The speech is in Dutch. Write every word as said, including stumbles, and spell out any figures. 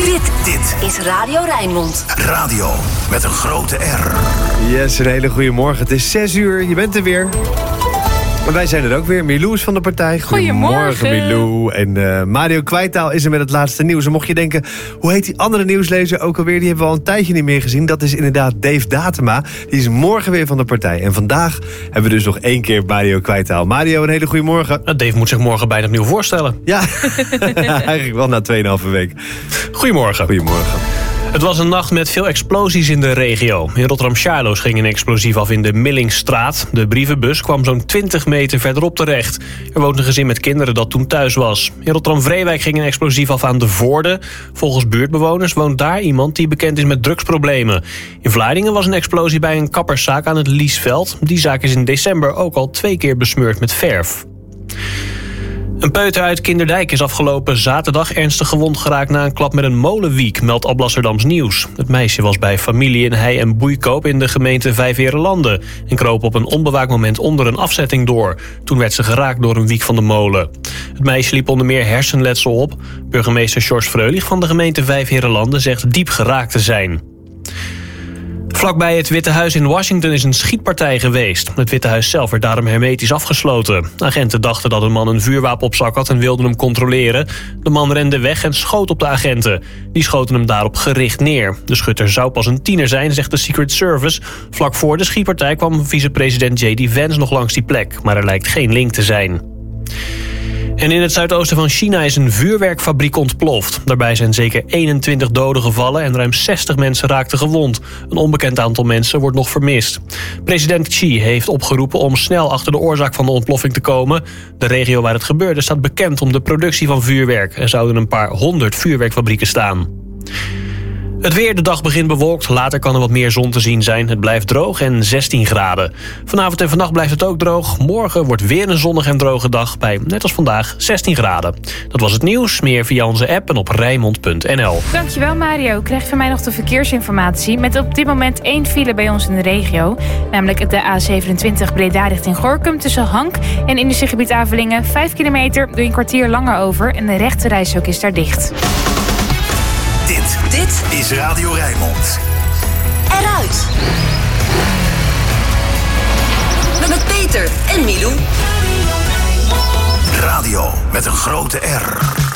Dit, Dit is Radio Rijnmond. Radio met een grote R. Yes, een hele goede morgen. Het is zes uur, je bent er weer. En wij zijn er ook weer. Milou is van de partij. Goedemorgen, Milou. En uh, Mario Kwijtaal is er met het laatste nieuws. En mocht je denken, hoe heet die andere nieuwslezer ook alweer? Die hebben we al een tijdje niet meer gezien. Dat is inderdaad Dave Datema. Die is morgen weer van de partij. En vandaag hebben we dus nog één keer Mario Kwijtaal. Mario, een hele goede morgen. Nou, Dave moet zich morgen bijna opnieuw voorstellen. Ja, eigenlijk wel na tweeënhalve week. Goedemorgen. Goedemorgen. Het was een nacht met veel explosies in de regio. In Rotterdam-Charloes ging een explosief af in de Millingstraat. De brievenbus kwam zo'n twintig meter verderop terecht. Er woont een gezin met kinderen dat toen thuis was. In Rotterdam-Vreewijk ging een explosief af aan de Voorde. Volgens buurtbewoners woont daar iemand die bekend is met drugsproblemen. In Vlaardingen was een explosie bij een kapperszaak aan het Liesveld. Die zaak is in december ook al twee keer besmeurd met verf. Een peuter uit Kinderdijk is afgelopen zaterdag ernstig gewond geraakt na een klap met een molenwiek, meldt Alblasserdams Nieuws. Het meisje was bij familie in hei- en boeikoop in de gemeente Vijfheerenlanden en kroop op een onbewaakt moment onder een afzetting door. Toen werd ze geraakt door een wiek van de molen. Het meisje liep onder meer hersenletsel op. Burgemeester Sjors Freulich van de gemeente Vijfheerenlanden zegt diep geraakt te zijn. Vlakbij het Witte Huis in Washington is een schietpartij geweest. Het Witte Huis zelf werd daarom hermetisch afgesloten. Agenten dachten dat een man een vuurwapen op zak had en wilden hem controleren. De man rende weg en schoot op de agenten. Die schoten hem daarop gericht neer. De schutter zou pas een tiener zijn, zegt de Secret Service. Vlak voor de schietpartij kwam vicepresident J D Vance nog langs die plek. Maar er lijkt geen link te zijn. En in het zuidoosten van China is een vuurwerkfabriek ontploft. Daarbij zijn zeker eenentwintig doden gevallen en ruim zestig mensen raakten gewond. Een onbekend aantal mensen wordt nog vermist. President Xi heeft opgeroepen om snel achter de oorzaak van de ontploffing te komen. De regio waar het gebeurde staat bekend om de productie van vuurwerk. Er zouden een paar honderd vuurwerkfabrieken staan. Het weer, de dag begint bewolkt. Later kan er wat meer zon te zien zijn. Het blijft droog en zestien graden. Vanavond en vannacht blijft het ook droog. Morgen wordt weer een zonnige en droge dag bij, net als vandaag, zestien graden. Dat was het nieuws. Meer via onze app en op Rijnmond punt n l. Dankjewel Mario. Krijg je van mij nog de verkeersinformatie. Met op dit moment één file bij ons in de regio. Namelijk de A zevenentwintig Breda richting Gorinchem tussen Hank en industriegebied Avelingen. Vijf kilometer, doe je een kwartier langer over en de rechte reishok is daar dicht. Dit, dit is Radio Rijnmond. Eruit. Met Peter en Milou. Radio met een grote R.